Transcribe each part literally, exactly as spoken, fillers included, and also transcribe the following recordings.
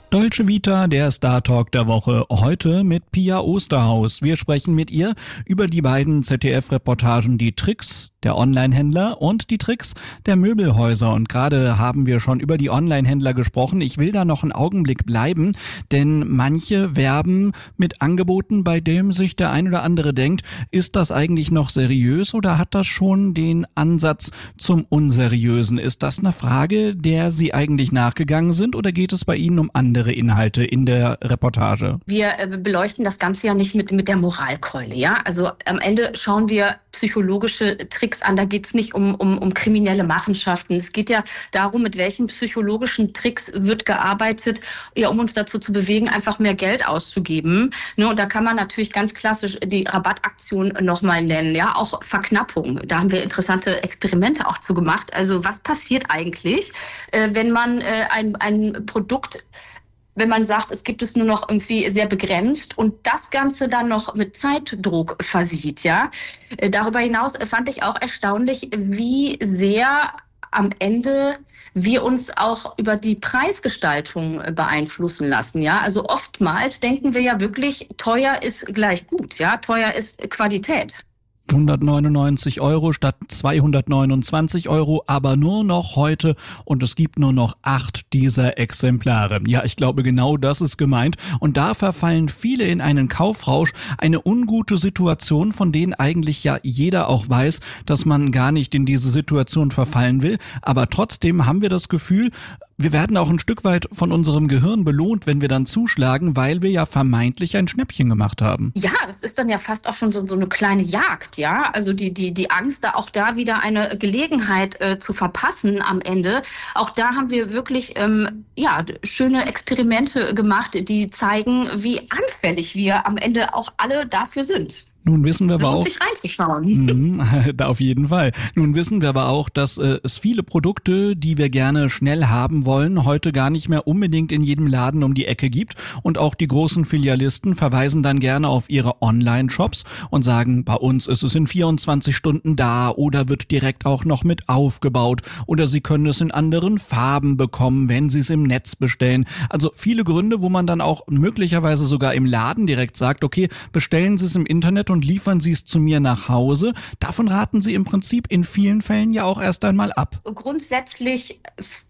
Dolce Vita, der Star Talk der Woche, heute mit Pia Osterhaus. Wir sprechen mit ihr über die beiden Z D F-Reportagen Die Tricks der Onlinehändler und die Tricks der Möbelhäuser. Und gerade haben wir schon über die Onlinehändler gesprochen. Ich will da noch einen Augenblick bleiben, denn manche werben mit Angeboten, bei dem sich der ein oder andere denkt, ist das eigentlich noch seriös oder hat das schon den Ansatz zum Unseriösen? Ist das eine Frage, der Sie eigentlich nachgegangen sind, oder geht es bei Ihnen um andere Inhalte in der Reportage? Wir äh, beleuchten das Ganze ja nicht mit, mit der Moralkeule, ja. Also am Ende schauen wir psychologische Tricks an. Da geht es nicht um, um, um kriminelle Machenschaften. Es geht ja darum, mit welchen psychologischen Tricks wird gearbeitet, ja, um uns dazu zu bewegen, einfach mehr Geld auszugeben. Ne, und da kann man natürlich ganz klassisch die Rabattaktion nochmal nennen, ja, auch Verknappung. Da haben wir interessante Experimente auch zu gemacht. Also was passiert eigentlich, äh, wenn man äh, ein, ein Produkt wenn man sagt, es gibt es nur noch irgendwie sehr begrenzt und das Ganze dann noch mit Zeitdruck versieht, ja. Darüber hinaus fand ich auch erstaunlich, wie sehr am Ende wir uns auch über die Preisgestaltung beeinflussen lassen, ja. Also oftmals denken wir ja wirklich, teuer ist gleich gut, ja. Teuer ist Qualität. hundertneunundneunzig Euro statt zweihundertneunundzwanzig Euro, aber nur noch heute, und es gibt nur noch acht dieser Exemplare. Ja, ich glaube, genau das ist gemeint, und da verfallen viele in einen Kaufrausch, eine ungute Situation, von denen eigentlich ja jeder auch weiß, dass man gar nicht in diese Situation verfallen will, aber trotzdem haben wir das Gefühl, wir werden auch ein Stück weit von unserem Gehirn belohnt, wenn wir dann zuschlagen, weil wir ja vermeintlich ein Schnäppchen gemacht haben. Ja, das ist dann ja fast auch schon so, so eine kleine Jagd, ja. Also die, die, die Angst, da auch da wieder eine Gelegenheit äh, zu verpassen am Ende. Auch da haben wir wirklich ähm, ja, schöne Experimente gemacht, die zeigen, wie anfällig wir am Ende auch alle dafür sind. Nun wissen wir aber auch, sich reinzuschauen. Mh, da auf jeden Fall. Nun wissen wir aber auch, dass äh, es viele Produkte, die wir gerne schnell haben wollen, heute gar nicht mehr unbedingt in jedem Laden um die Ecke gibt. Und auch die großen Filialisten verweisen dann gerne auf ihre Online-Shops und sagen, bei uns ist es in vierundzwanzig Stunden da oder wird direkt auch noch mit aufgebaut. Oder sie können es in anderen Farben bekommen, wenn sie es im Netz bestellen. Also viele Gründe, wo man dann auch möglicherweise sogar im Laden direkt sagt, okay, bestellen Sie es im Internet und liefern Sie es zu mir nach Hause. Davon raten Sie im Prinzip in vielen Fällen ja auch erst einmal ab. Grundsätzlich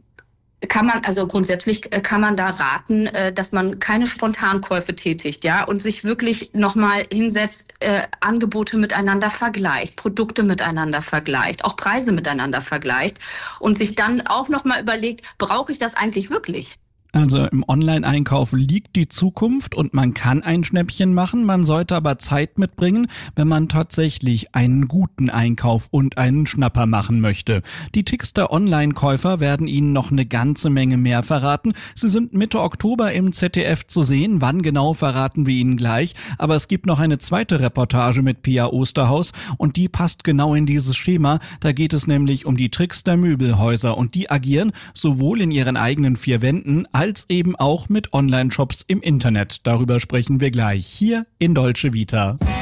kann man, also grundsätzlich kann man da raten, dass man keine Spontankäufe tätigt, ja, und sich wirklich nochmal hinsetzt, äh, Angebote miteinander vergleicht, Produkte miteinander vergleicht, auch Preise miteinander vergleicht und sich dann auch nochmal überlegt, brauche ich das eigentlich wirklich? Also im Online-Einkauf liegt die Zukunft und man kann ein Schnäppchen machen, man sollte aber Zeit mitbringen, wenn man tatsächlich einen guten Einkauf und einen Schnapper machen möchte. Die Tricks der Online-Käufer werden Ihnen noch eine ganze Menge mehr verraten. Sie sind Mitte Oktober im Z D F zu sehen, wann genau verraten wir Ihnen gleich, aber es gibt noch eine zweite Reportage mit Pia Osterhaus und die passt genau in dieses Schema. Da geht es nämlich um die Tricks der Möbelhäuser und die agieren sowohl in ihren eigenen vier Wänden als eben auch mit Online-Shops im Internet. Darüber sprechen wir gleich hier in Dolce Vita.